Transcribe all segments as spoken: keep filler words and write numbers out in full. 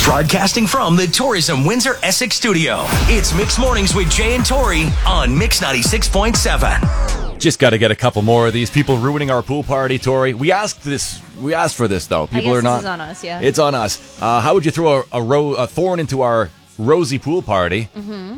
Broadcasting from the Tourism Windsor Essex studio, it's Mixed Mornings with Jay and Tori on Mix ninety-six point seven. Just got to get a couple more of these people ruining our pool party, Tori. We asked this. We asked for this, though. People I guess are not. This is on us, yeah. It's on us. Uh, how would you throw a, a, ro- a thorn into our rosy pool party? Mm-hmm.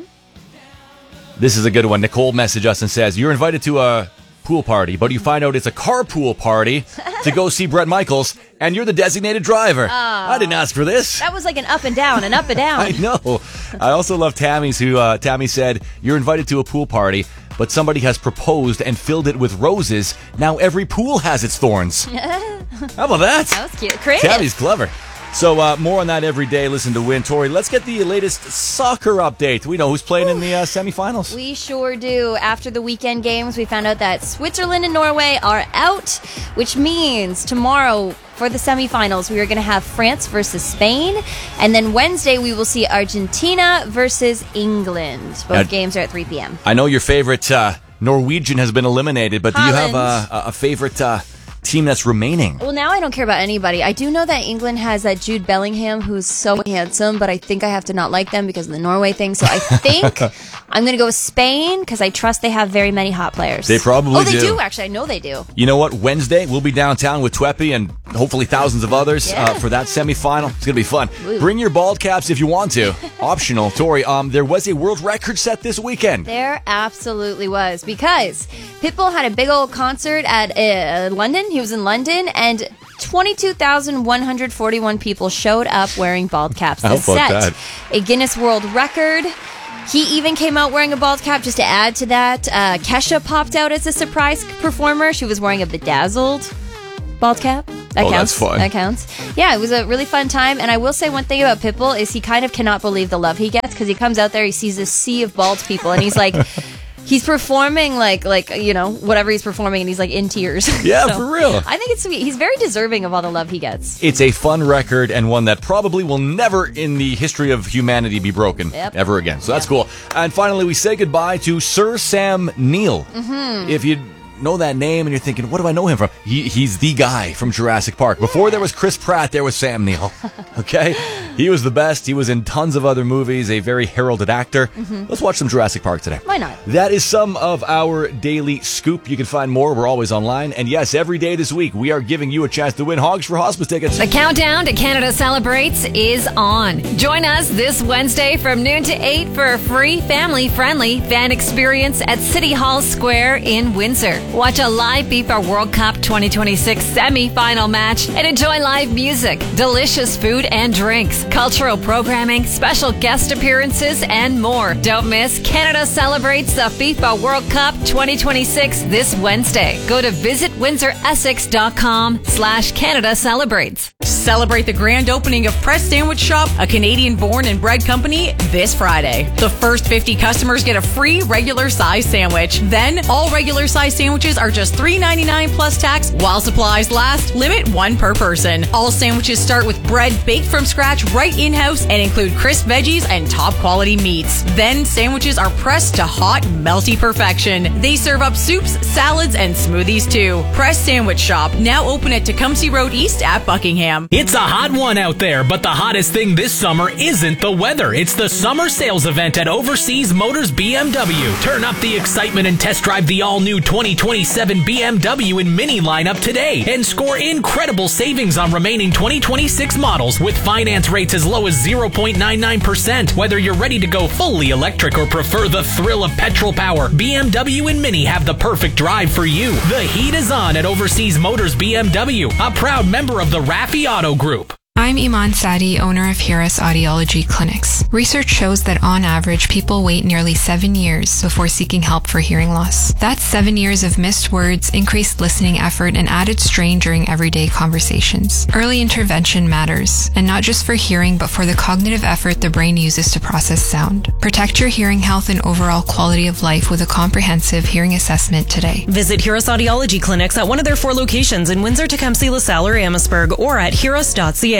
This is a good one. Nicole messaged us and says, you're invited to a pool party, but you find out it's a carpool party to go see Bret Michaels, and you're the designated driver. Oh. I didn't ask for this. That was like an up and down, an up and down. I know. I also love Tammy's, who uh, Tammy said, you're invited to a pool party, but somebody has proposed and filled it with roses. Now every pool has its thorns. How about that? That was cute. Creative. Tammy's clever. So uh, more on that every day. Listen to Win. Tori, let's get the latest soccer update. We know who's playing Ooh. in the uh, semifinals. We sure do. After the weekend games, we found out that Switzerland and Norway are out, which means tomorrow for the semifinals, we are going to have France versus Spain. And then Wednesday, we will see Argentina versus England. Both now, games are at three p.m. I know your favorite uh, Norwegian has been eliminated, but Holland. do you have a, a favorite uh, team that's remaining? Well, now I don't care about anybody. I do know that England has that Jude Bellingham who's so handsome, but I think I have to not like them because of the Norway thing. So I think I'm going to go with Spain because I trust they have very many hot players. They probably do. Oh, they do. do, actually. I know they do. You know what? Wednesday, we'll be downtown with Tweppy and hopefully thousands of others yeah. uh, for that semifinal. It's going to be fun. Ooh. Bring your bald caps if you want to. Optional. Tori, um, there was a world record set this weekend. There absolutely was because Pitbull had a big old concert at uh, London. He was in London, and twenty-two thousand one hundred forty-one people showed up wearing bald caps. How This about set that? A Guinness World Record. He even came out wearing a bald cap just to add to that. Uh, Kesha popped out as a surprise performer. She was wearing a bedazzled bald cap. That oh, counts. that's fun. That counts. Yeah, it was a really fun time. And I will say one thing about Pitbull is he kind of cannot believe the love he gets because he comes out there, he sees this sea of bald people, and he's like... He's performing like, like you know, whatever he's performing, and he's like in tears. Yeah, so, for real. I think it's sweet. He's very deserving of all the love he gets. It's a fun record and one that probably will never in the history of humanity be broken yep. ever again. So that's yep. cool. And finally, we say goodbye to Sir Sam Neill. Mm-hmm. If you know that name and you're thinking, what do I know him from? He, he's the guy from Jurassic Park. Before there was Chris Pratt, there was Sam Neill. Okay? He was the best. He was in tons of other movies, a very heralded actor. Mm-hmm. Let's watch some Jurassic Park today. Why not? That is some of our daily scoop. You can find more. We're always online. And yes, every day this week, we are giving you a chance to win Hogs for Hospice tickets. The countdown to Canada Celebrates is on. Join us this Wednesday from noon to eight for a free family-friendly fan experience at City Hall Square in Windsor. Watch a live FIFA World Cup twenty twenty-six semi-final match and enjoy live music, delicious food and drinks, cultural programming, special guest appearances, and more. Don't miss Canada Celebrates the FIFA World Cup twenty twenty-six this Wednesday. Go to visit windsor essex dot com slash Canada Celebrates. Celebrate the grand opening of Press Sandwich Shop, a Canadian-born and bred company, this Friday. The first fifty customers get a free regular size sandwich. Then, all regular size sandwiches are just three ninety-nine plus tax while supplies last. Limit one per person. All sandwiches start with bread baked from scratch right in-house and include crisp veggies and top quality meats. Then, sandwiches are pressed to hot, melty perfection. They serve up soups, salads, and smoothies too. Press Sandwich Shop, now open at Tecumseh Road East at Buckingham. It's a hot one out there, but the hottest thing this summer isn't the weather. It's the summer sales event at Overseas Motors B M W. Turn up the excitement and test drive the all-new twenty twenty-seven B M W and Mini lineup today and score incredible savings on remaining twenty twenty-six models with finance rates as low as zero point nine nine percent. Whether you're ready to go fully electric or prefer the thrill of petrol power, B M W and Mini have the perfect drive for you. The heat is on at Overseas Motors B M W, a proud member of the Raffi Auto Group. I'm Iman Sadi, owner of Hiras Audiology Clinics. Research shows that on average, people wait nearly seven years before seeking help for hearing loss. That's seven years of missed words, increased listening effort, and added strain during everyday conversations. Early intervention matters, and not just for hearing, but for the cognitive effort the brain uses to process sound. Protect your hearing health and overall quality of life with a comprehensive hearing assessment today. Visit Hiras Audiology Clinics at one of their four locations in Windsor, Tecumseh, LaSalle, or Amherstburg, or at hiras dot c a.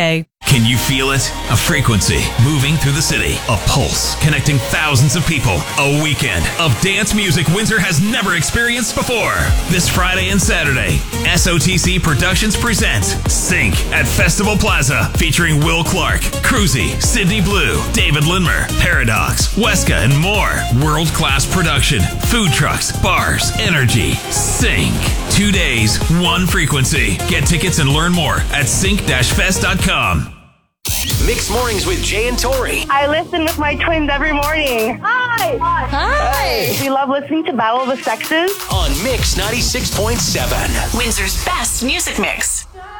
Can you feel it? A frequency moving through the city. A pulse connecting thousands of people. A weekend of dance music Windsor has never experienced before. This Friday and Saturday, S O T C Productions presents Sync at Festival Plaza, featuring Will Clark, Cruzy, Sydney Blue, David Lindmer, Paradox, Weska, and more. World-class production, food trucks, bars, energy. Sync. Two days, one frequency. Get tickets and learn more at sync dash fest dot com. Mixed Mornings with Jay and Tori. I listen with my twins every morning. Hi! Hi! Hi! We love listening to Battle of the Sexes On Mix ninety-six point seven. Windsor's best music mix.